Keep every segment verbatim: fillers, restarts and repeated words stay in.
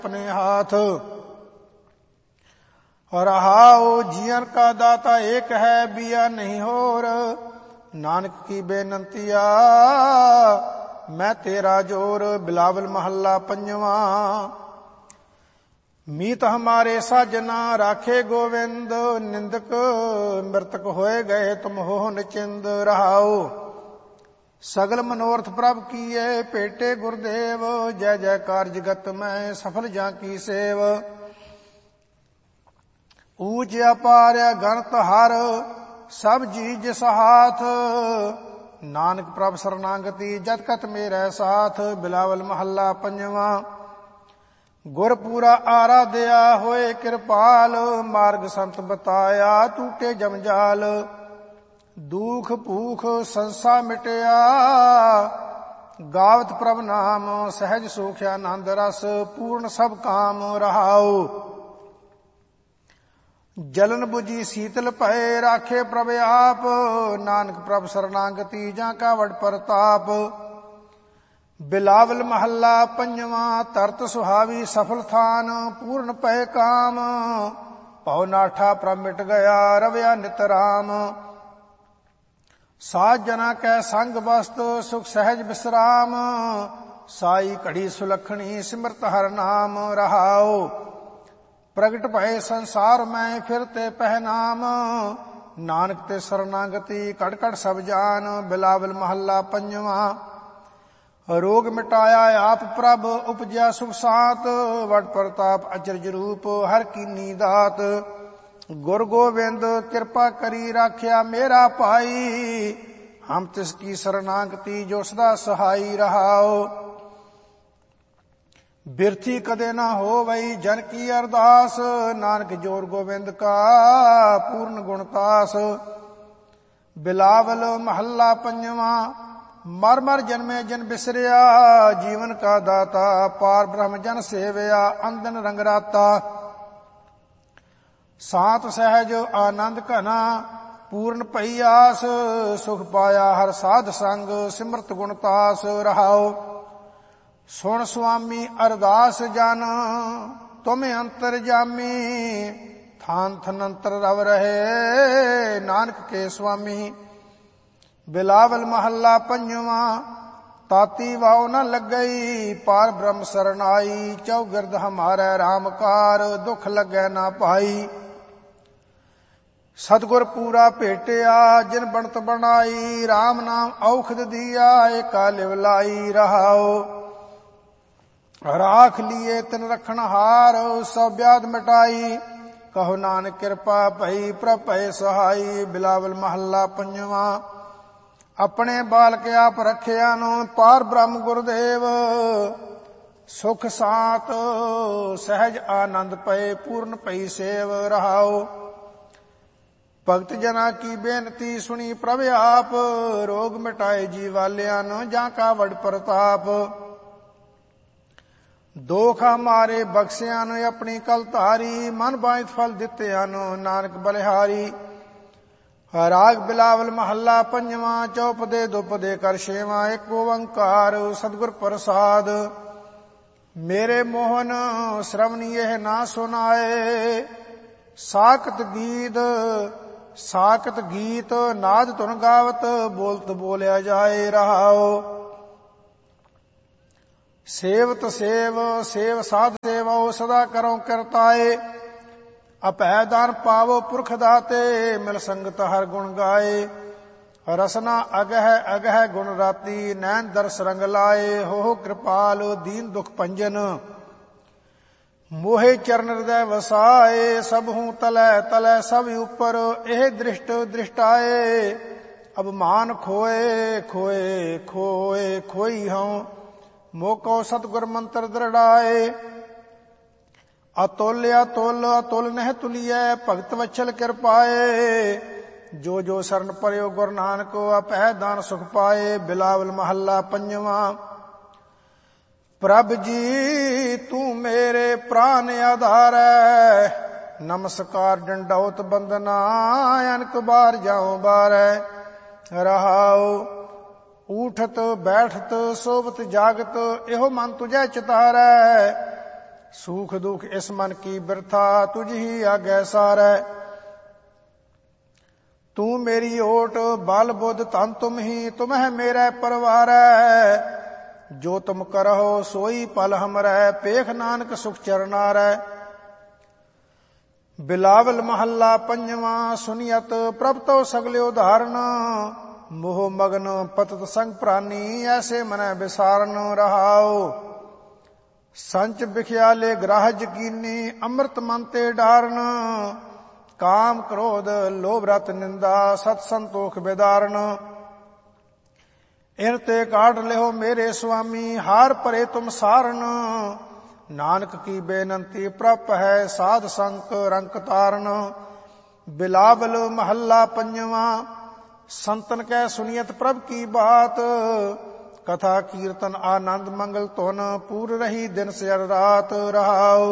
अपने हाथ। रहाओ जीवन का दाता एक है, बिया नहीं होर। नानक की बेनंतिया मैं तेरा जोर। बिलावल महला पंजवा। मीत हमारे साजना राखे गोविंद। निंदक मृतक होए गए तुम हो निचिंद। रहाओ सगल मनोरथ प्रभ कीए, पेटे गुरुदेव। जय जयकार जगत में सफल जा की सेव। ऊंच अपार गणत हर, सब जी जिस हाथ। नानक प्रभ शरणागति जतकत मेरे साथ। बिलावल महला पंजवा। गुर पूरा आराध्या होए कृपाल। मार्ग संत बताया टूटे जमजाल। दुख भूख संसा मिटया, गावत प्रभ नाम। सहज सुख आनंद रस, पूर्ण सब काम। रहाओ जलन बुझी शीतल भय, राखे प्रभ आप। नानक प्रभ शरणागति जाका वड प्रताप। बिलावल महला पंजवा। तरत सुहावी सफल थान, पूर्ण पय काम। पौ नाठा प्रभ मिट गया, रवया नित राम। साध जना कै संग वस्त, सुख सहज विश्राम। साई घड़ी सुलखणी सिमरत हर नाम। रहाओ प्रगट भय संसार में, फिरते पहनाम। नानक ते शरणागति कड़ कड़ सब जान। बिलावल महला पंजवा। रोग मिटाया आप प्रभ, उपजया सुख सात। वड प्रताप अचरज रूप, हर कीनी दात। गुर गोविंद कृपा करी, राख्या मेरा पाई। हम तिसकी शरणागति जो सदा सहाई। रहाओ बिरथी कदे ना हो वही जन की अरदास। नानक जोर गोविंद का पूर्ण गुणतास। बिलावल महला पंजवा। मर मर जन्मे जन बिसरिया, जीवन का दाता। पार ब्रह्म जन सेवया, अंदन रंगराता। सात सहज आनंद घना, पूर्ण पई आस। सुख पाया हर साध संग, सिमरत गुणतास। रहाओ सुन स्वामी अरदास जन, तुम अंतर जामी। थान थनंतर रव रहे, नानक के स्वामी। बिलावल महला पंजवा। ताती वाव न लग गई, पार ब्रह्म शरण आई। चौगिरद हमारे रामकार, दुख लगे ना पाई। सतगुर पूरा भेटिया, जिन बनत बनाई। राम नाम औखद दिया, एका लिवलाई। रहाओ राख लिए तिन रखन हार, सब व्याध मिटाई। कहो नानक कृपा भई, प्रभ भय सहाई। बिलावल महला पंजवा। अपने बालक आप रखिया नो, पार ब्रह्म गुरुदेव। सुख सात सहज आनंद पय, पूर्ण पई सेव। रहाओ भगत जना की बेनती सुनी प्रभ आप। रोग मिटाए जीवालिया नो, जाका वड प्रताप। दोख हमारे बख्शिया नो, अपनी कल धारी। मन बांध फल दित्तिया नो, नानक बलिहारी। राग बिलावल महला पंजवा। चौपदे दुपदे कर छेवा, एक ओंकार सतगुर प्रसाद। मेरे मोहन श्रवण यह ना सुनाए, साकत गीत साकत गीत नाद धुन गावत। बोलत बोलिया जाए। रहाओ सेवत सेव, सेव साध सेवो। सदा करो करताए, अपै दान पावो पुरख दाते। मिल संगत हर गुण गाए, रसना अगह अगह गुण राती। नैन दर्श रंग लाए, हो कृपाल दीन दुख पंजन। मोहे चरण हृदय वसाए, सब हूँ तलै तलै सब ऊपर। एह दृष्ट दृष्टाए, अब मान खोए खोए खोए खोई हूँ। मोको सतगुर मंत्र दृढ़ाए, अतुल अतुल अतुल नह तुलिय। भगत वत्सल कृपाए, जो जो शरण पर्यो गुरु नानक। अपह दान सुख पाए। बिलावल महला पंजवा। प्रभ जी तू मेरे प्राण आधार। नमस्कार डंडौत बंदना, अनक बार जाऊं बार। रहाओ ऊठत बैठत सोवत जागत, एहो मन तुझे चितारै। सूख दुख इस मन की बिरथा तुझ ही आगे सारै। तू मेरी ओट बल बुध तन तुम ही तुम है मेरा परवारै। जो तुम करहो सोई पल हमरै पेख नानक सुख चरनारै। बिलावल महला पंजवा सुनियत प्रभ तो सगले उदाहरण। मोह मगन पतत संग प्राणी ऐसे मन विसारण रहाओ। संच बिख्याले ग्राहज कीनी अमृत मन ते डारण। काम क्रोध लोभ रत निंदा सत संतोख विदारण। इन ते काट लेहो मेरे स्वामी हार परे तुम सारण। नानक की बेनंती प्रप है साध संक रंक तारण। बिलावल महला पंजवा संतन कै सुनियत प्रभ की बात। कथा कीर्तन आनंद मंगल तुन पूर रही दिन से रात रहाओ।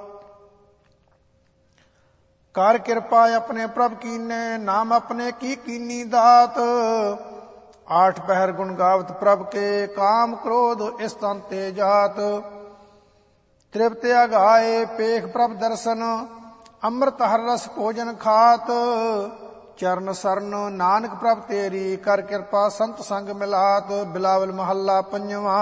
कर कृपा अपने प्रभ कीने नाम अपने की कीनी दात। आठ पहर गुण गावत प्रभ के काम क्रोध इस तन ते जात। तृप्त अगाए पेख प्रभ दर्शन अमृत हर रस भोजन खात। चरण सरन नानक प्रभ तेरी कर कृपा संत संग मिलात। बिलावल महला पंजवा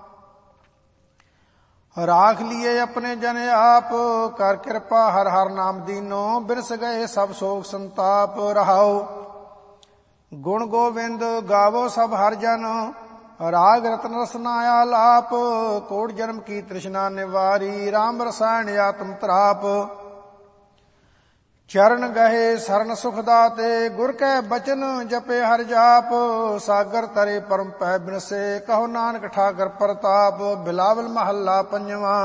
राख लिए अपने जन आप कर कृपा हर हर नाम दीनो बिरस गए सब शोक संताप रहाओ। गुण गोविंद गावो सब हर जन राग रतन रसना आलाप। कोट जन्म की तृष्णा निवारी राम रसायन आत्म त्राप। चरण गहे शरण सुख दाते गुर कै बचन जपे हर जाप। सागर तरे परम पै बिनसे कहो नानक ठाकर प्रताप। बिलावल महला पंजवा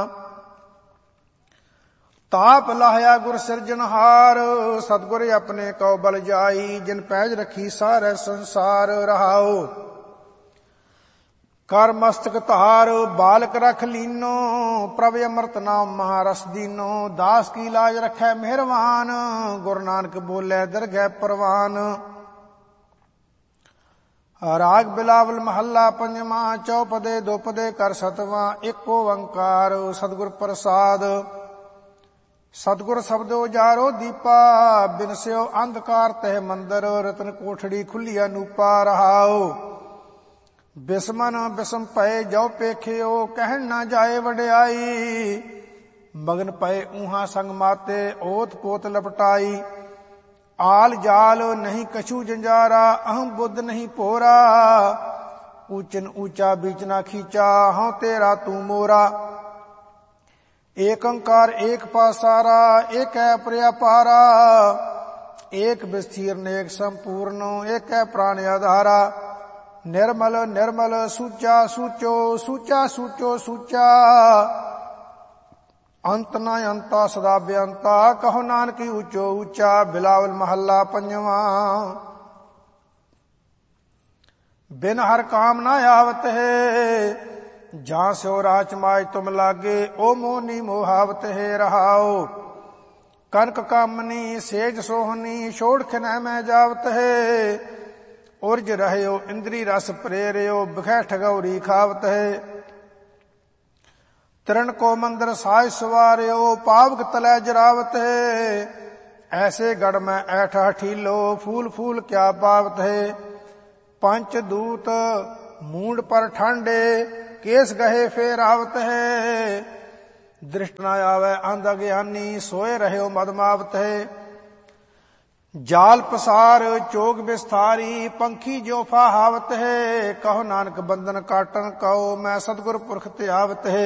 ताप लाहया गुर सिरजनहार। सतगुर अपने कौ बल जाई जिन पैज रखी सारे संसार रहाओ। कर मस्तक धार बालक रख लीनो प्रभ अमृत नाम महारस दीनो। दास की लाज रखै मेहरवान गुरु नानक बोले दरगह परवान। राग बिलावल महला पंजवा चौपदे दोपदे कर सतवा एक ओंकार सतगुर प्रसाद। सतगुर शब्दो जारो दीपा बिनस्यो अंधकार तह मंदर। रतन कोठड़ी खुली अनूपा रहाओ। बिस्मन बिस्म पए जो पेखियो कहन न जाए वड्याई। मगन पए ऊहा संग माते ओत पोत लपटाई। आल जाल नहीं कछु जंजारा अहम बुद्ध नहीं पोरा। ऊचन ऊंचा बीच ना खींचा हाँ तेरा तू मोरा। एक अंकार एक पासारा एक है पर्यापारा। एक विस्तीर्ण एक संपूर्ण एक है प्राण आधारा। निर्मल निर्मल सूचा सूचो सूचा सूचो सूचा। अंत न अंता सदा बेअंता कहो नानकी ऊंचो ऊंचा। बिलावल महला पंजवा बिन हर काम न आवत है जहां सो राच माज तुम लागे। ओ मोहनी मोहावत है रहाओ। कनक कामनी सेज सोहनी छोड़ खिन में जावत है। उर्ज रहयो इंद्री रस प्रेरयो बिखै ठगौरी खावत है। तरण को मंदिर साज सवार्यो पावक तलै जरावत है। ऐसे गढ़ में ऐठा ठीलो फूल फूल क्या पावत है। पंच दूत मूंड पर ठांडे केस गहे फेर आवत है। दृष्ट न आवे अंध अज्ञानी सोए रहयो मदमावत है। जाल पसार चोग विस्तारी पंखी जो फाहावत है। कहो नानक बंधन काटन कहो मैं सतगुर पुरख त्यावत है।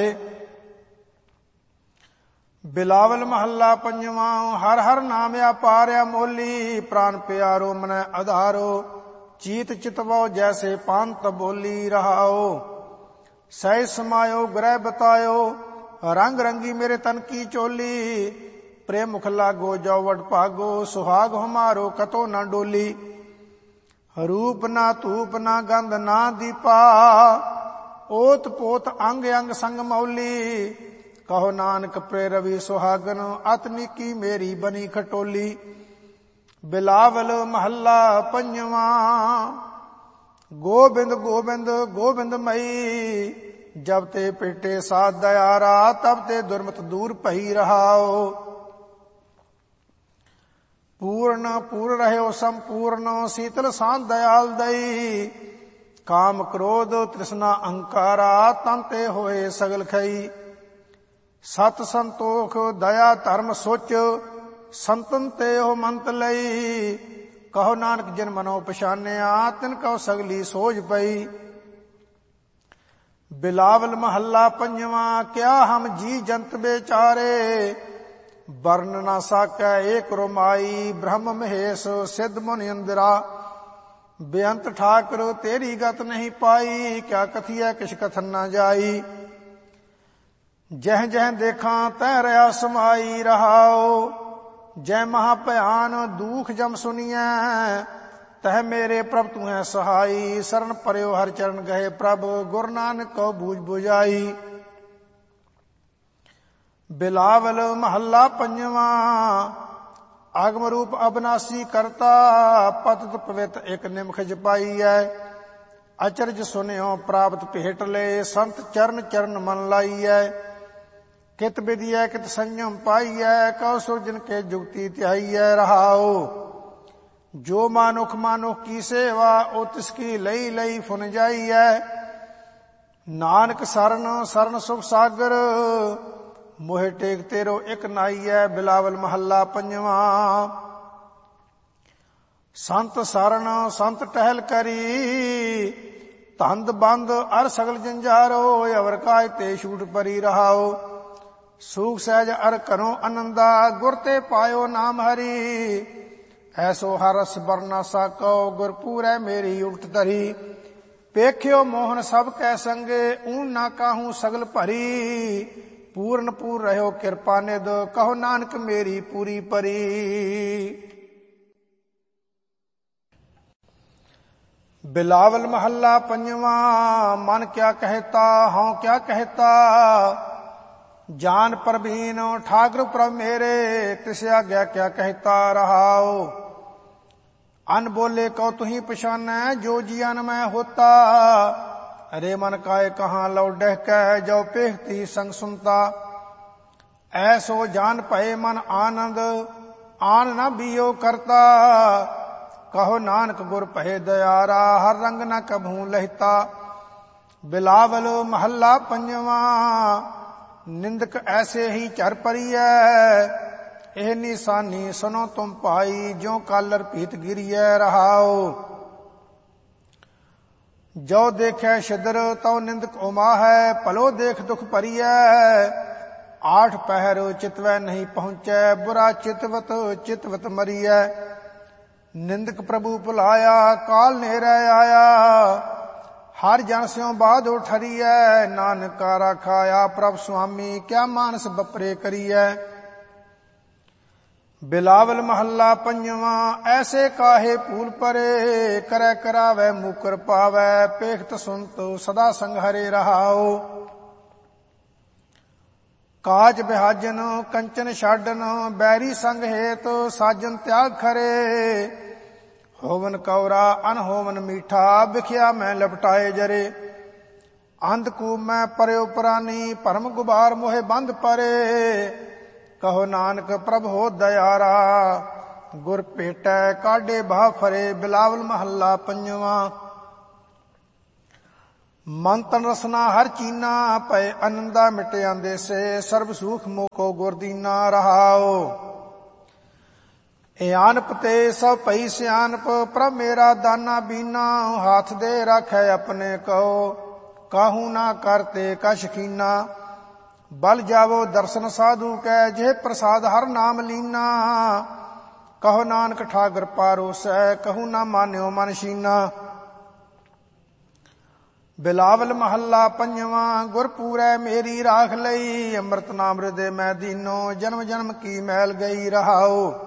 बिलावल महला पंजवा हर हर नाम अपार्या मोली। प्राण प्यारो मन आधारो चीत चितवो जैसे पांत बोली रहाओ। सह समायो ग्रह बतायो रंग रंगी मेरे तन की चोली। प्रेम मुख लागो जो वड पागो सुहाग हमारो कतो न डोली। रूप ना धूप ना गंध ना दीपा ओत पोत अंग अंग संग मौली। कहो नानक प्रेरवी सुहागन अतनी की मेरी बनी खटोली। बिलावल महला पंजवा गोबिंद गोबिंद गोबिंद मई जब ते पेटे साध दयारा तब ते दुर्मत दूर पही रहाओ। पूर्ण पूर्ण रहो संपूर्ण शीतल शांत दयाल दई। काम क्रोध तृष्णा अहंकारा तन ते होए सगल खई। सत संतोख दया धर्म सोच संतन ते हो मंत लई। कहो नानक जिन मनो पछानिया तिन कहो सगली सोझ पई। बिलावल महला पंजवा क्या हम जी जंत बेचारे। वर्ण न साकै एक रोमाई ब्रह्म महेश सिद्ध मुनि इंदिरा। बेअंत ठाकुर तेरी गत नहीं पाई क्या कथिए किछ कथन न जाई। जह जह देखा तह रहा समाई रहाओ। जय महाभयान दुख जम सुनिए तह मेरे प्रभ तू है सहाई। शरण परयो हर चरण गए प्रभ गुरु नानक को बूझ बुझाई। बिलावल महला पंजवा आगम रूप अविनाशी करता। पतित पवित एक निमख जपाई है। अचरज सुनियो प्राप्त भेट ले संत चरण चरण मन लाई है। कित विधि है कित संयम पाई है कहो सो जिनके जुगति त्याई है रहाओ। जो मानुख मानुख की सेवा ओ तिसकी लई लई फुन जाई है। नानक शरण शरण सुख सागर मोहे टेक तेरो एक नाई है। बिलावल महला पंजवा संत शरण संत टहल करी। तंद बंद अर सगल जंजारो अवर काय ते छूट परी रहाओ। सूख सहज अर करो आनंदा गुर ते पायो नाम हरि। ऐसो हरस बरना साको गुरपुर है मेरी उल्ट तरी। पेख्यो मोहन सब कै संगे ऊन ना काहू सगल भरी। पूर्ण पूर रहो कृपा निध कहो नानक मेरी पूरी परी। बिलावल महला पंजवा मन क्या कहता हाँ क्या कहता। जान प्रवीण ठाकुर प्रभ मेरे तिस आज्ञा क्या कहता रहाओ। अन बोले कहो तुही पछानै जो जियन में होता। अरे मन काय कहाँ लौ डहक जो पेखती संग सुनता। ऐसो जान पए मन आनंद आन न बियो करता। कहो नानक गुर पहे दयारा हर रंग न कभू लहिता। बिलावल महला पंजवा निंदक ऐसे ही चर परिय। एह निशानी सुनो तुम पाई ज्यों कालर पीत गिरिय रहाओ। जो देखे शिदर तो निंदक उमा है पलो देख दुख परिय। आठ पहर चितवै नहीं पहुंचे बुरा चितवत चितवत मरिय। निंदक प्रभु भुलाया काल नेरे आया। हर जन स्यों बाद उठरिय। नानक का राखाया प्रभ स्वामी क्या मानस बपरे करिय। बिलावल महला पंजवा ऐसे काहे फूल परे। करे करावे मुकर पावे पेखत सुनत सदा संग हरे रहाओ। काज बिहाजन कंचन छाडन बैरी संग हेत साजन त्याग खरे। होवन कौरा अनहोवन मीठा बिखिया में लपटाए जरे। अंधकूप में पर्यो पुरानी परम गुबार मोहे बंद परे। कहो नानक प्रभ हो दयारा गुर पेटै काडे बाह फरे। बिलावल महला पंजवा मन तन रसना हर चीना पए आनंदा मिटे आंदे से। सर्व सुख मोको गुर दीना रहाओ। एआनप ते सब पई सियानप प्रभ मेरा दाना बीना। हाथ दे राखै अपने कहो काहू ना करते कछ कीना। बल जावो दर्शन साधु कै जे प्रसाद हर नाम लीना। कहो नानक ठाकर पारोसै कहू ना मान्यो मन शीना। बिलावल महला पंजवा गुरपूरै मेरी राख लई। अमृत नाम हृदय मैं दीनो जन्म जन्म की मैल गई रहाओ।